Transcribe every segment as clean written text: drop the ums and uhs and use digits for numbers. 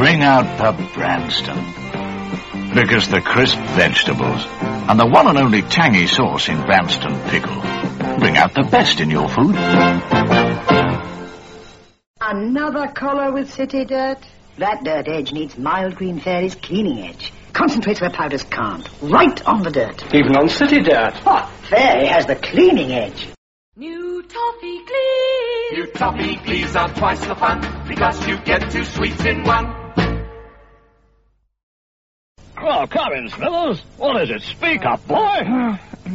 bring out the Branston. Because the crisp vegetables and the one and only tangy sauce in Branston pickle bring out the best in your food. Another collar with city dirt? That dirt edge needs Mild Green Fairy's cleaning edge. Concentrates where powders can't. Right on the dirt. Even on city dirt. Oh, Fairy has the cleaning edge. New Toffee Glees. New Toffee Glees are twice the fun because you get 2 sweets in one. Oh, come in, Smithers. What is it? Speak up, boy.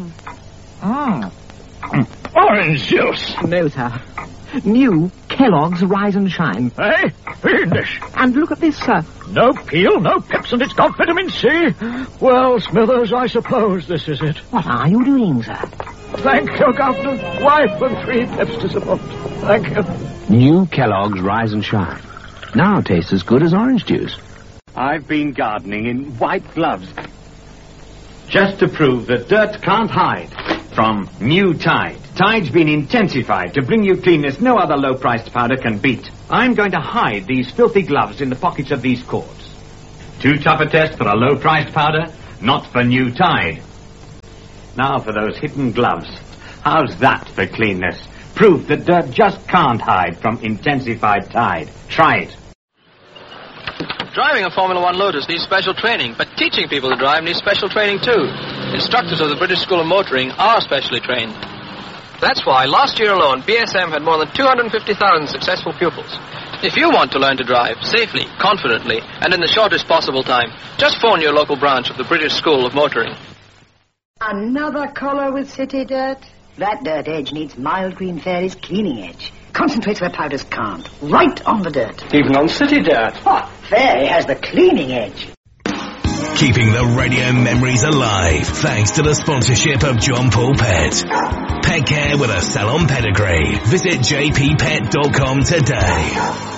Orange juice. No, sir. New Kellogg's Rise and Shine. Hey, fiendish. And look at this, sir. No peel, no pips, and it's got vitamin C. Well, Smithers, I suppose this is it. What are you doing, sir? Thank you, Governor. Wife and 3 pips to support. Thank you. New Kellogg's Rise and Shine. Now tastes as good as orange juice. I've been gardening in white gloves just to prove that dirt can't hide. From New Tide. Tide's been intensified to bring you cleanness no other low-priced powder can beat. I'm going to hide these filthy gloves in the pockets of these cords. Too tough a test for a low-priced powder? Not for New Tide. Now for those hidden gloves. How's that for cleanness? Proof that dirt just can't hide from intensified Tide. Try it. Driving a Formula One Lotus needs special training, but teaching people to drive needs special training too. Instructors of the British School of Motoring are specially trained. That's why last year alone, BSM had more than 250,000 successful pupils. If you want to learn to drive safely, confidently, and in the shortest possible time, just phone your local branch of the British School of Motoring. Another collar with city dirt? That dirt edge needs Mild Green Fairy's cleaning edge. Concentrates where powders can't. Right on the dirt. Even on city dirt. Oh, Fairy has the cleaning edge. Keeping the radio memories alive thanks to the sponsorship of John Paul Pet. Pet care with a salon pedigree. Visit jppet.com today.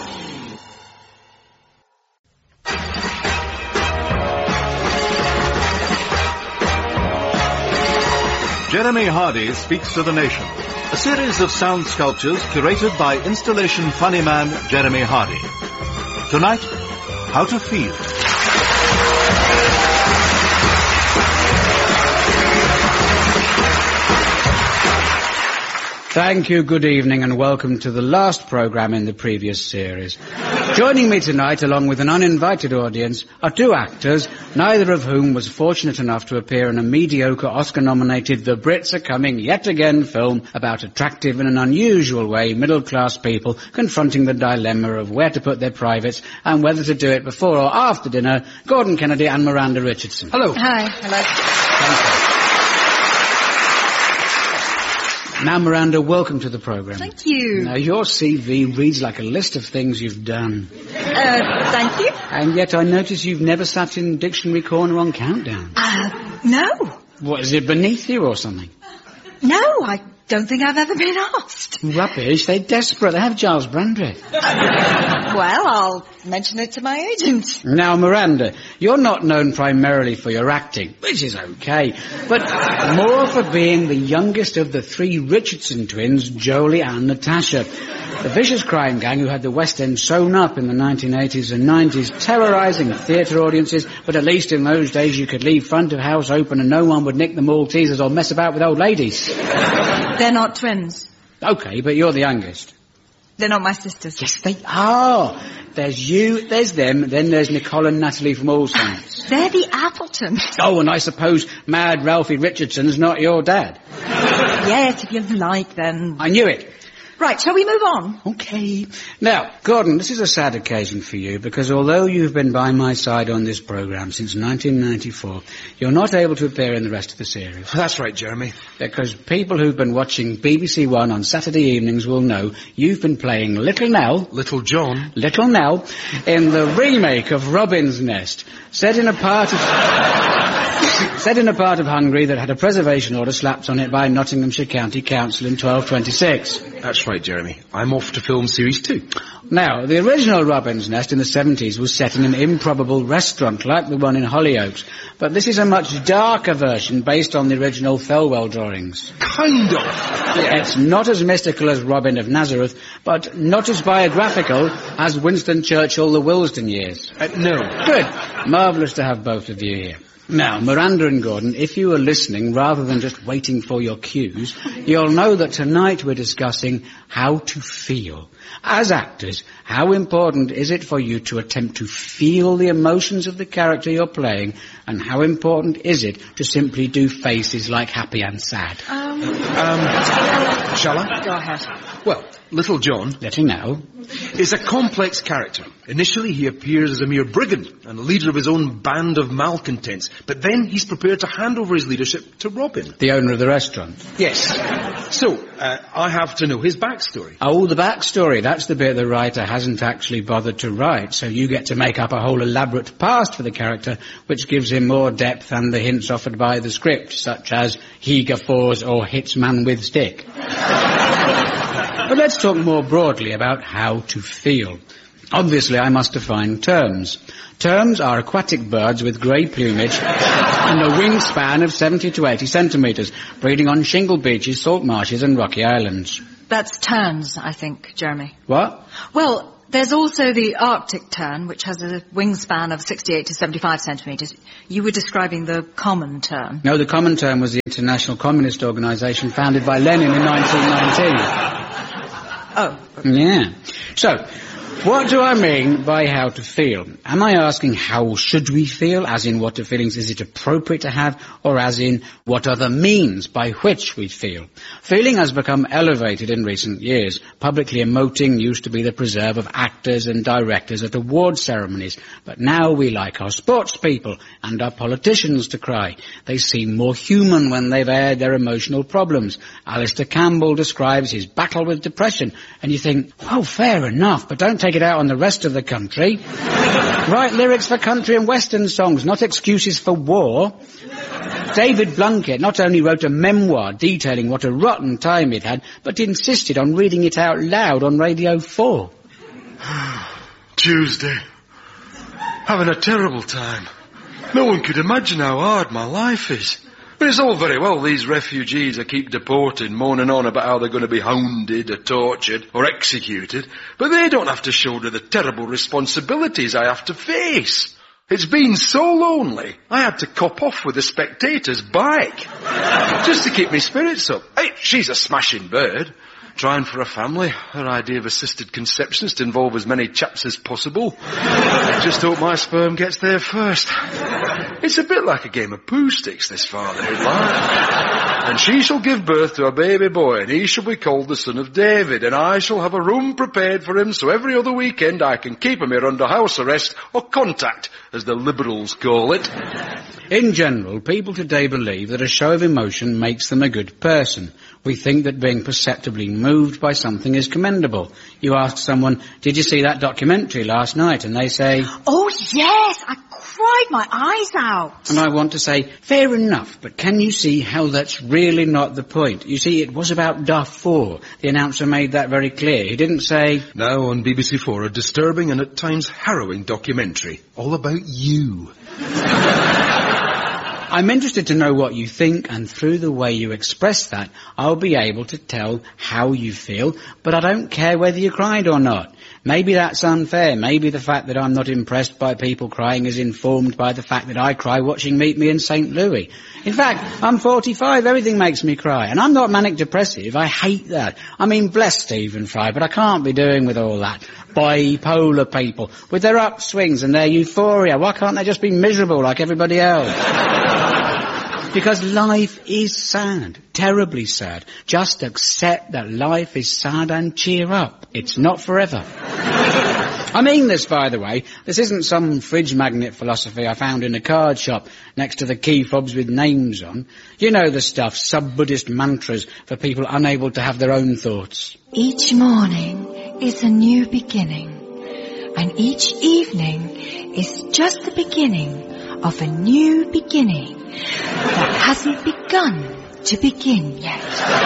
Jeremy Hardy Speaks to the Nation, a series of sound sculptures curated by installation funny man Jeremy Hardy. Tonight, How to Feel. Thank you, good evening, and welcome to the last programme in the previous series. Joining me tonight, along with an uninvited audience, are 2 actors, neither of whom was fortunate enough to appear in a mediocre Oscar-nominated The Brits Are Coming Yet Again film about attractive in an unusual way middle-class people confronting the dilemma of where to put their privates and whether to do it before or after dinner. Gordon Kennedy and Miranda Richardson. Hello. Hi. Hello. Thank you. Now, Miranda, welcome to the programme. Thank you. Now, your CV reads like a list of things you've done. Thank you. And yet I notice you've never sat in Dictionary Corner on Countdown. No. What, is it beneath you or something? No, I don't think I've ever been asked. Rubbish, they're desperate. They have Giles Brandreth. Well, I'll mention it to my agent. Now, Miranda, you're not known primarily for your acting, which is okay, but more for being the youngest of the 3 Richardson twins, Jolie and Natasha. The vicious crime gang who had the West End sewn up in the 1980s and 90s, terrorising theatre audiences, but at least in those days you could leave front of house open and no one would nick the Maltesers or mess about with old ladies. They're not twins. Okay, but you're the youngest. They're not my sisters. Yes, they are. There's you, there's them, then there's Nicole and Natalie from All Saints. They're the Appletons. Oh, and I suppose Mad Ralphie Richardson's not your dad. Yes, if you like, then. I knew it. Right, shall we move on? Okay. Now, Gordon, this is a sad occasion for you, because although you've been by my side on this programme since 1994, you're not able to appear in the rest of the series. That's right, Jeremy. Because people who've been watching BBC One on Saturday evenings will know you've been playing Little Nell... Little John. Little Nell, in the remake of Robin's Nest, set in a part of... Set in a part of Hungary that had a preservation order slapped on it by Nottinghamshire County Council in 1226. That's right, Jeremy. I'm off to film series 2. Now, the original Robin's Nest in the 70s was set in an improbable restaurant like the one in Hollyoaks, but this is a much darker version based on the original Thelwell drawings. Kind of. It's not as mystical as Robin of Nazareth, but not as biographical as Winston Churchill the Willesden years. No. Good. Marvellous to have both of you here. Now, Miranda and Gordon, if you were listening rather than just waiting for your cues, you'll know that tonight we're discussing how to feel. As actors, how important is it for you to attempt to feel the emotions of the character you're playing, and how important is it to simply do faces like happy and sad? Shall I? Go ahead. Well, Little John... Let him know. ...is a complex character. Initially, he appears as a mere brigand and a leader of his own band of malcontents, but then he's prepared to hand over his leadership to Robin. The owner of the restaurant? Yes. So, I have to know his backstory. Oh, the backstory. That's the bit the writer hasn't actually bothered to write, so you get to make up a whole elaborate past for the character, which gives him more depth than the hints offered by the script, such as he guffaws or hits man with stick. But let's talk more broadly about how to feel. Obviously, I must define terms. Terms are aquatic birds with grey plumage and a wingspan of 70 to 80 centimetres, breeding on shingle beaches, salt marshes and rocky islands. That's terns, I think, Jeremy. What? Well, there's also the Arctic tern, which has a wingspan of 68 to 75 centimetres. You were describing the common tern. No, the common tern was the International Communist Organisation founded by Lenin in 1919. Oh. Yeah. So, what do I mean by how to feel? Am I asking how should we feel, as in what feelings is it appropriate to have, or as in what are the means by which we feel? Feeling has become elevated in recent years. Publicly emoting used to be the preserve of actors and directors at award ceremonies, but now we like our sports people and our politicians to cry. They seem more human when they've aired their emotional problems. Alistair Campbell describes his battle with depression, and you think, oh, fair enough, but don't take it out on the rest of the country. Write lyrics for country and western songs, not excuses for war. David Blunkett not only wrote a memoir detailing what a rotten time he'd had, but insisted on reading it out loud on Radio 4. Tuesday. Having a terrible time. No one could imagine how hard my life is. But it's all very well these refugees I keep deporting, moaning on about how they're going to be hounded or tortured or executed, but they don't have to shoulder the terrible responsibilities I have to face. It's been so lonely, I had to cop off with a Spectator's bike, just to keep my spirits up. Hey, she's a smashing bird. Trying for a family. Her idea of assisted conception is to involve as many chaps as possible. I just hope my sperm gets there first. It's a bit like a game of poo sticks, this fatherhood life. And she shall give birth to a baby boy, and he shall be called the Son of David, and I shall have a room prepared for him, so every other weekend I can keep him here under house arrest, or contact, as the Liberals call it. In general, people today believe that a show of emotion makes them a good person. We think that being perceptibly moved by something is commendable. You ask someone, did you see that documentary last night? And they say, oh yes, I cried my eyes out. And I want to say, fair enough, but can you see how that's really not the point? You see, it was about Darfur. The announcer made that very clear. He didn't say... Now on BBC4, a disturbing and at times harrowing documentary, all about you. I'm interested to know what you think, and through the way you express that, I'll be able to tell how you feel, but I don't care whether you cried or not. Maybe that's unfair. Maybe the fact that I'm not impressed by people crying is informed by the fact that I cry watching Meet Me in St. Louis. In fact, I'm 45, everything makes me cry, and I'm not manic depressive. I hate that. I mean, bless Stephen Fry, but I can't be doing with all that. Bipolar people, with their upswings and their euphoria, why can't they just be miserable like everybody else? Because life is sad, terribly sad. Just accept that life is sad and cheer up. It's not forever. I mean this, by the way. This isn't some fridge magnet philosophy I found in a card shop next to the key fobs with names on. You know the stuff, sub-Buddhist mantras for people unable to have their own thoughts. Each morning is a new beginning, and each evening is just the beginning of a new beginning that hasn't begun to begin yet.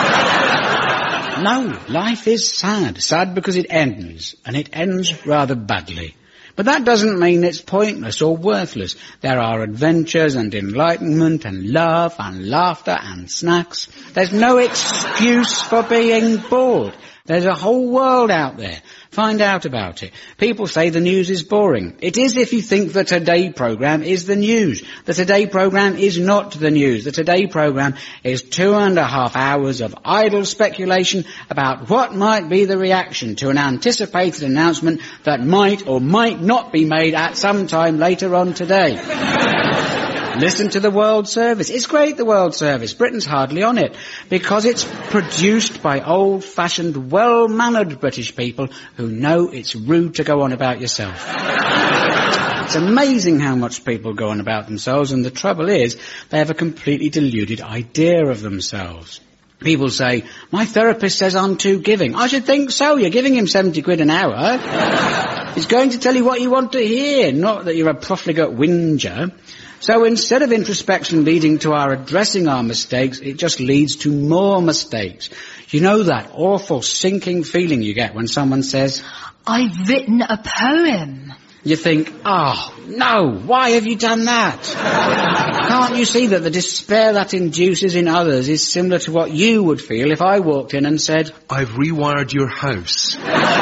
No, life is sad. Sad because it ends, and it ends rather badly. But that doesn't mean it's pointless or worthless. There are adventures and enlightenment and love and laughter and snacks. There's no excuse for being bored. There's a whole world out there. Find out about it. People say the news is boring. It is if you think the Today programme is the news. The Today programme is not the news. The Today programme is 2.5 hours of idle speculation about what might be the reaction to an anticipated announcement that might or might not be made at some time later on today. Listen to the World Service. It's great, the World Service. Britain's hardly on it, because it's produced by old-fashioned, well-mannered British people who know it's rude to go on about yourself. It's amazing how much people go on about themselves, and the trouble is, they have a completely deluded idea of themselves. People say, my therapist says I'm too giving. I should think so. You're giving him 70 quid an hour. He's going to tell you what you want to hear, not that you're a profligate whinger. So instead of introspection leading to our addressing our mistakes, it just leads to more mistakes. You know that awful sinking feeling you get when someone says, I've written a poem. You think, oh, no, why have you done that? Can't you see that the despair that induces in others is similar to what you would feel if I walked in and said, I've rewired your house.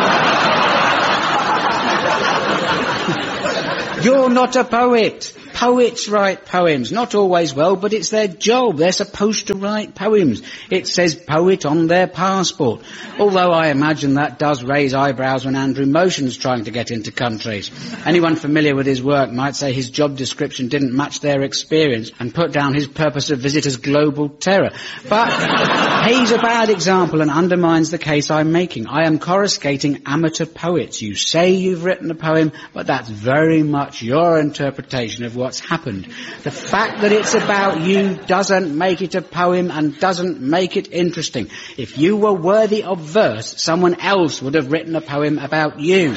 You're not a poet. Poets write poems, not always well, but it's their job. They're supposed to write poems. It says poet on their passport. Although I imagine that does raise eyebrows when Andrew Motion's trying to get into countries. Anyone familiar with his work might say his job description didn't match their experience and put down his purpose of visit as global terror. But he's a bad example and undermines the case I'm making. I am coruscating amateur poets. You say you've written a poem, but that's very much your interpretation of what's happened. The fact that it's about you doesn't make it a poem and doesn't make it interesting. If you were worthy of verse, someone else would have written a poem about you.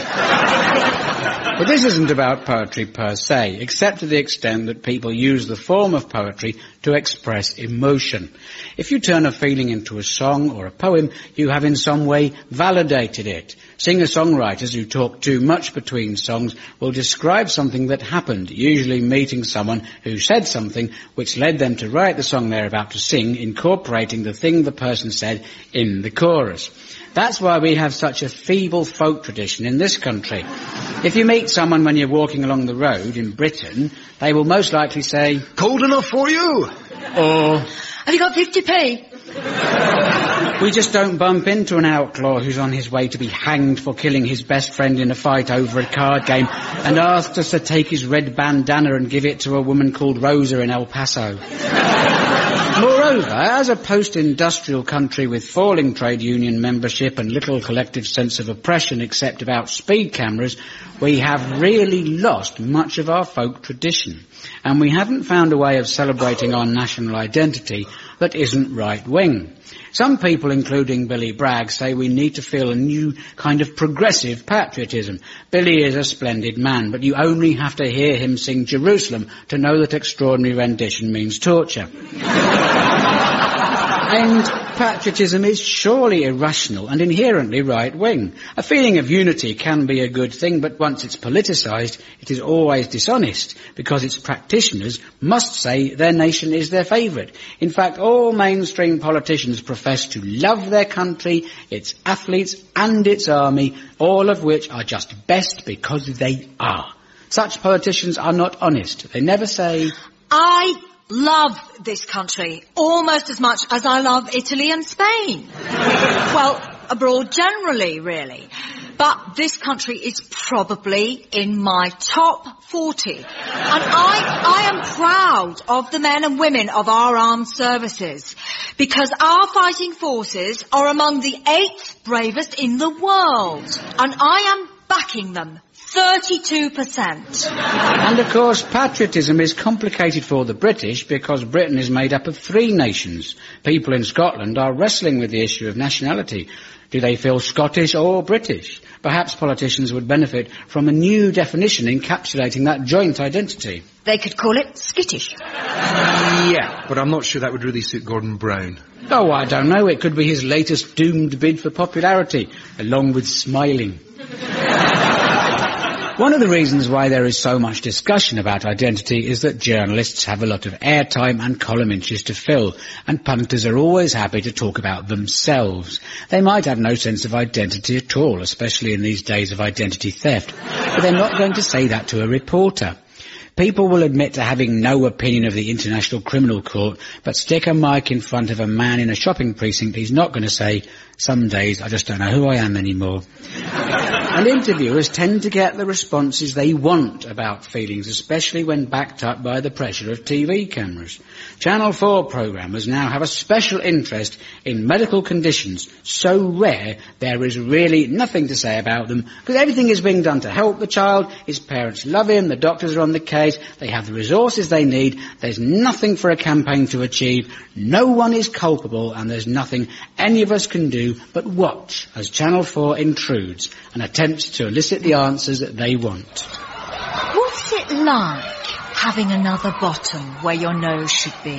But this isn't about poetry per se, except to the extent that people use the form of poetry to express emotion. If you turn a feeling into a song or a poem, you have in some way validated it. Singer-songwriters who talk too much between songs will describe something that happened, usually meeting someone who said something which led them to write the song they're about to sing, incorporating the thing the person said in the chorus. That's why we have such a feeble folk tradition in this country. If you meet someone when you're walking along the road in Britain, they will most likely say, "Cold enough for you?" Or, "Have you got 50p? We just don't bump into an outlaw who's on his way to be hanged for killing his best friend in a fight over a card game and asks us to take his red bandana and give it to a woman called Rosa in El Paso. Moreover, as a post-industrial country with falling trade union membership and little collective sense of oppression except about speed cameras, we have really lost much of our folk tradition. And we haven't found a way of celebrating our national identity that isn't right-wing. Some people, including Billy Bragg, say we need to feel a new kind of progressive patriotism. Billy is a splendid man, but you only have to hear him sing Jerusalem to know that extraordinary rendition means torture. And patriotism is surely irrational and inherently right-wing. A feeling of unity can be a good thing, but once it's politicised, it is always dishonest, because its practitioners must say their nation is their favourite. In fact, all mainstream politicians profess to love their country, its athletes and its army, all of which are just best because they are. Such politicians are not honest. They never say, I love this country almost as much as I love Italy and Spain. Well, abroad generally, really. But this country is probably in my top 40. And I am proud of the men and women of our armed services, because our fighting forces are among the 8th bravest in the world. And I am backing them. 32%. And of course, patriotism is complicated for the British because Britain is made up of 3 nations. People in Scotland are wrestling with the issue of nationality. Do they feel Scottish or British? Perhaps politicians would benefit from a new definition encapsulating that joint identity. They could call it skittish. Yeah, but I'm not sure that would really suit Gordon Brown. Oh, I don't know. It could be his latest doomed bid for popularity, along with smiling. One of the reasons why there is so much discussion about identity is that journalists have a lot of airtime and column inches to fill, and punters are always happy to talk about themselves. They might have no sense of identity at all, especially in these days of identity theft, but they're not going to say that to a reporter. People will admit to having no opinion of the International Criminal Court, but stick a mic in front of a man in a shopping precinct, he's not going to say, some days I just don't know who I am anymore. And interviewers tend to get the responses they want about feelings, especially when backed up by the pressure of TV cameras. Channel 4 programmers now have a special interest in medical conditions so rare there is really nothing to say about them, because everything is being done to help the child, his parents love him, the doctors are on the case, they have the resources they need, there's nothing for a campaign to achieve, no one is culpable, and there's nothing any of us can do but watch as Channel 4 intrudes and attempts to elicit the answers that they want. What's it like having another bottom where your nose should be?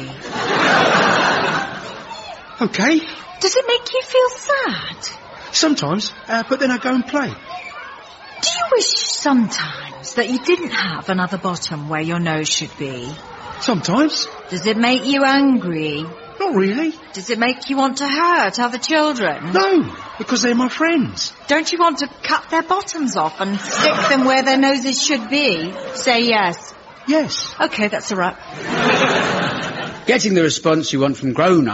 Okay. Does it make you feel sad? Sometimes, but then I go and play. Do you wish sometimes that you didn't have another bottom where your nose should be? Sometimes. Does it make you angry? Not really. Does it make you want to hurt other children? No, because they're my friends. Don't you want to cut their bottoms off and stick them where their noses should be? Say yes. Yes. Okay, that's a wrap. Getting the response you want from grown-ups